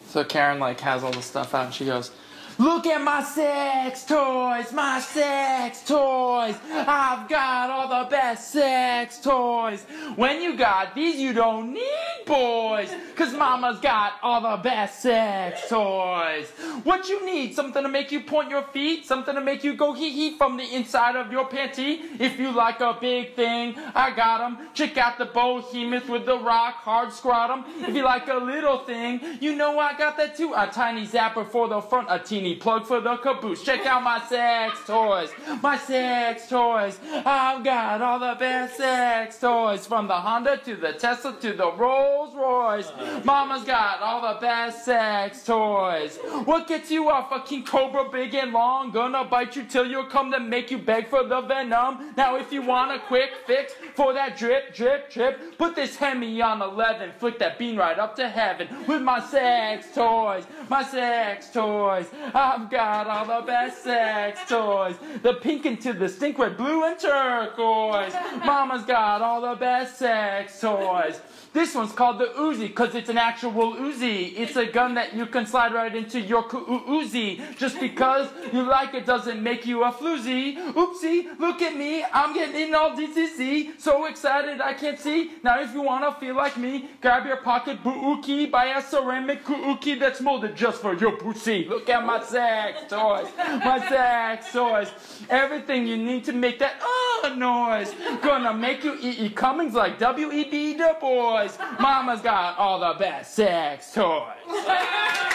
So Karen like has all the stuff out and she goes, "Look at my sex toys, my sex toys. I've got all the best sex toys. When you got these, you don't need boys, 'cause mama's got all the best sex toys. What you need, something to make you point your feet, something to make you go hee-hee from the inside of your panty. If you like a big thing, I got 'em. Check out the behemoth with the rock hard scrotum. If you like a little thing, you know I got that too. A tiny zapper for the front, a teeny plug for the caboose. Check out my sex toys, my sex toys. I've got all the best sex toys, from the Honda to the Tesla to the Rolls Royce. Mama's got all the best sex toys. What gets you off a king cobra big and long? Gonna bite you till you come to make you beg for the venom. Now if you want a quick fix for that drip, drip, drip, put this Hemi on 11, flick that bean right up to heaven with my sex toys, my sex toys. I've got all the best sex toys. The pink into the stink red, blue and turquoise. Mama's got all the best sex toys. This one's called the Uzi, 'cause it's an actual Uzi. It's a gun that you can slide right into your Uzi. Just because you like it doesn't make you a floozy. Oopsie, look at me, I'm getting all dizzy. So excited I can't see. Now if you wanna feel like me, grab your pocket buuki, buy a ceramic kuuki that's molded just for your pussy. Look at my sex toys, my sex toys. Everything you need to make that noise. Gonna make you E.E. Cummings like W.E.B. Du Bois. Mama's got all the best sex toys.